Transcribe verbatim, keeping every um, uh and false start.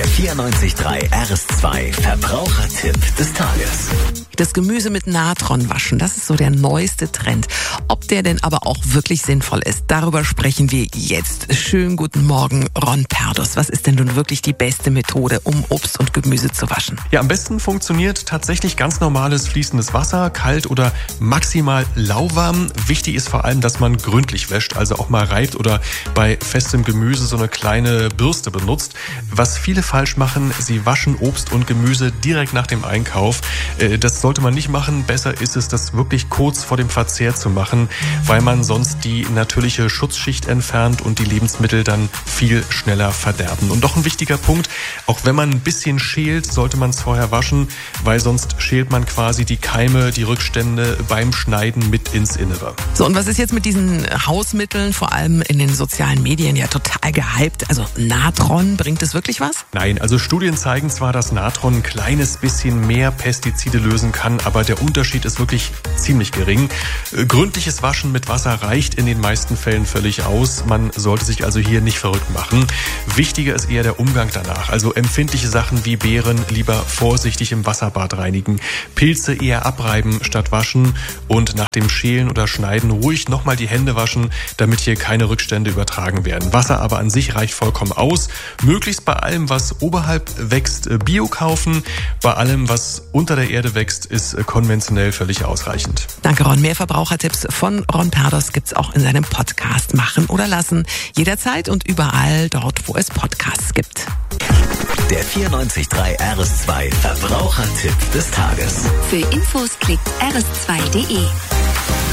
Der vierundneunzig Komma drei R S zwei Verbrauchertipp des Tages. Das Gemüse mit Natron waschen, das ist so der neueste Trend. Ob der denn aber auch wirklich sinnvoll ist, darüber sprechen wir jetzt. Schönen guten Morgen, Ron Perdus. Was ist denn nun wirklich die beste Methode, um Obst und Gemüse zu waschen? Ja, am besten funktioniert tatsächlich ganz normales fließendes Wasser, kalt oder maximal lauwarm. Wichtig ist vor allem, dass man gründlich wäscht, also auch mal reibt oder bei festem Gemüse so eine kleine Bürste benutzt. Was viele falsch machen, sie waschen Obst und Gemüse direkt nach dem Einkauf. Das sollte man nicht machen. Besser ist es, das wirklich kurz vor dem Verzehr zu machen, weil man sonst die natürliche Schutzschicht entfernt und die Lebensmittel dann viel schneller verderben. Und doch ein wichtiger Punkt, auch wenn man ein bisschen schält, sollte man es vorher waschen, weil sonst schält man quasi die Keime, die Rückstände beim Schneiden mit ins Innere. So, und was ist jetzt mit diesen Hausmitteln, vor allem in den sozialen Medien, ja total gehypt? Also Natron, bringt es wirklich was? Nein, also Studien zeigen zwar, dass Natron ein kleines bisschen mehr Pestizide lösen kann, aber der Unterschied ist wirklich ziemlich gering. Gründliches Waschen mit Wasser reicht in den meisten Fällen völlig aus. Man sollte sich also hier nicht verrückt machen. Wichtiger ist eher der Umgang danach. Also empfindliche Sachen wie Beeren lieber vorsichtig im Wasserbad reinigen. Pilze eher abreiben statt waschen und nach dem Schälen oder Schneiden ruhig nochmal die Hände waschen, damit hier keine Rückstände übertragen werden. Wasser aber an sich reicht vollkommen aus. Möglichst bei allem, was oberhalb wächst, Bio kaufen. Bei allem, was unter der Erde wächst, ist konventionell völlig ausreichend. Danke, Ron. Mehr Verbrauchertipps von Ron Perdus gibt's auch in seinem Podcast Machen oder Lassen. Jederzeit und überall dort, wo es Podcasts gibt. Der vierundneunzig Komma drei R S zwei Verbrauchertipp des Tages. Für Infos klickt r s zwei punkt de.